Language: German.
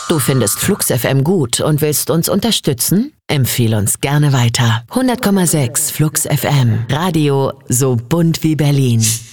Du findest Flux FM gut und willst uns unterstützen? Empfehl uns gerne weiter. 100,6 Flux FM. Radio so bunt wie Berlin.